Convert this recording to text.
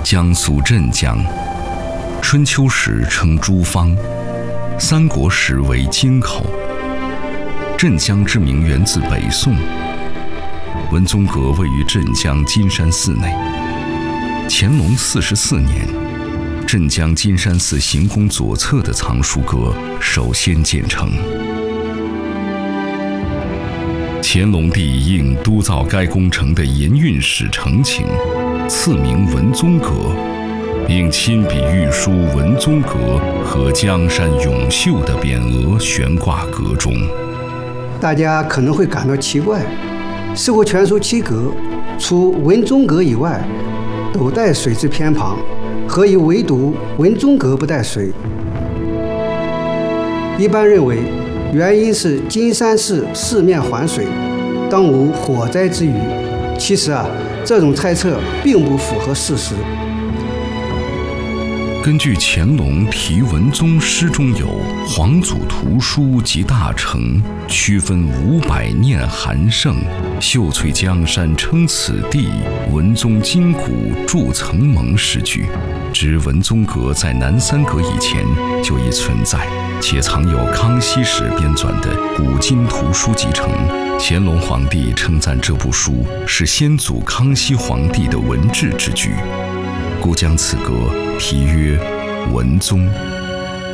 江苏镇江，春秋时称诸方，三国时为京口。镇江之名源自北宋，文宗阁位于镇江金山寺内。乾隆44年，镇江金山寺行宫左侧的藏书阁首先建成。乾隆帝应督造该工程的盐运使呈请，赐名文宗阁，并亲笔御书“文宗阁”和“江山永秀”的匾额悬挂阁中。 大家可能会感到奇怪，四库全书7阁，除文宗阁以外，都带水字偏旁，何以唯独文宗阁不带水？一般认为，原因是金山寺四面环水，当无火灾之虞。其实这种猜测并不符合事实。 根据乾隆题文宗诗中有“皇祖图书及大成，区分500念韩盛，秀翠江山称此地，文宗金谷筑层盟”诗句，指文宗阁在南三阁以前就已存在，且藏有康熙时编纂的《古今图书集成》。乾隆皇帝称赞这部书是先祖康熙皇帝的文治之举，故将此阁题曰文宗。